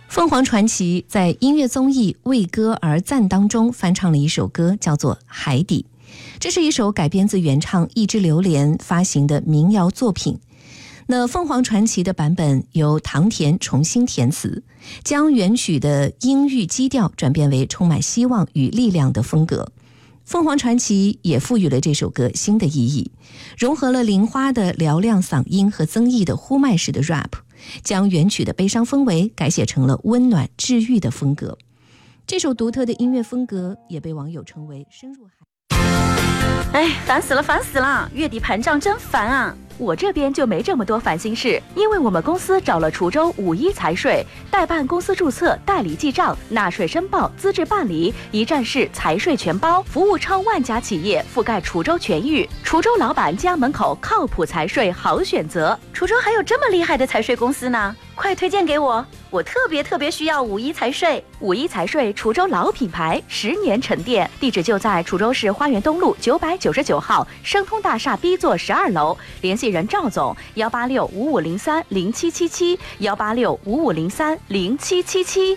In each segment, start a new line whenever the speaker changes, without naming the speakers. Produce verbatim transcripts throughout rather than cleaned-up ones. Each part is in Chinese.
凤凰传奇在音乐综艺《为歌而赞》当中翻唱了一首歌，叫做《海底》。这是一首改编自原唱一支榴莲发行的民谣作品。那凤凰传奇的版本由唐田重新填词，将原曲的阴郁基调转变为充满希望与力量的风格。凤凰传奇也赋予了这首歌新的意义，融合了玲花的嘹亮嗓音和曾毅的呼麦式的 rap， 将原曲的悲伤氛围改写成了温暖治愈的风格。这首独特的音乐风格也被网友称为深入海。
哎，烦死了烦死了，月底盘账真烦啊。我这边就没这么多烦心事，因为我们公司找了滁州五一财税，代办公司注册、代理记账、纳税申报、资质办理，一站式财税全包，服务超万家企业，覆盖滁州全域。滁州老板家门口靠谱财税好选择。滁州还有这么厉害的财税公司呢，快推荐给我，我特别特别需要五一财税。五一财税滁州老品牌，十年沉淀，地址就在滁州市花园东路九百九十九号生通大厦 B 座十二楼，联系人赵总幺八六五五零三零七七七幺八六五五零三零七七七。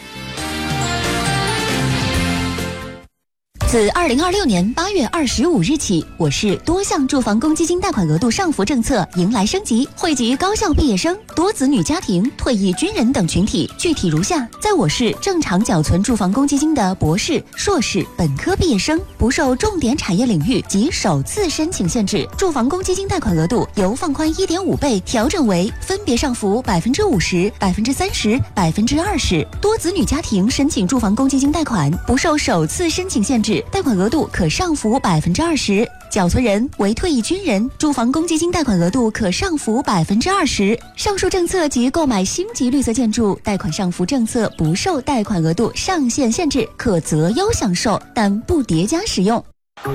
自二零二六年八月二十五日起，我市多项住房公积金贷款额度上浮政策迎来升级，惠及高校毕业生、多子女家庭、退役军人等群体。具体如下：在我市正常缴存住房公积金的博士、硕士、本科毕业生，不受重点产业领域及首次申请限制，住房公积金贷款额度由放宽一点五倍调整为分别上浮百分之五十、百分之三十、百分之二十。多子女家庭申请住房公积金贷款，不受首次申请限制，贷款额度可上浮百分之二十，缴存人为退役军人，住房公积金贷款额度可上浮百分之二十。上述政策及购买星级绿色建筑贷款上浮政策不受贷款额度上限限制，可择优享受，但不叠加使用。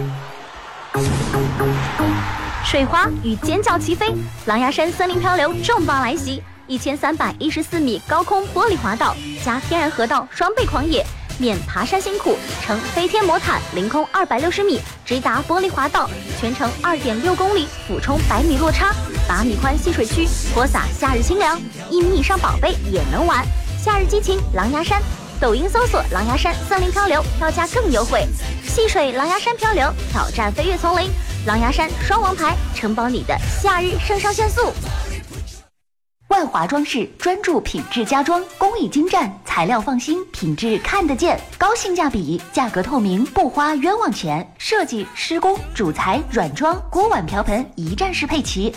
水花与尖叫齐飞，狼牙山森林漂流重磅来袭，一千三百一十四米高空玻璃滑道加天然河道双倍狂野。免爬山辛苦，乘飞天魔毯凌空二百六十米，直达玻璃滑道，全程二点六公里，俯冲百米落差，八米宽戏水区，泼洒夏日清凉，一米以上宝贝也能玩。夏日激情狼牙山，抖音搜索狼牙山森林漂流，票价更优惠。戏水狼牙山漂流，挑战飞跃丛林，狼牙山双王牌，承包你的夏日肾上腺素。
万华装饰专注品质家装，工艺精湛，材料放心，品质看得见，高性价比，价格透明，不花冤枉钱。设计、施工、主材、软装、锅碗瓢盆一站式配齐。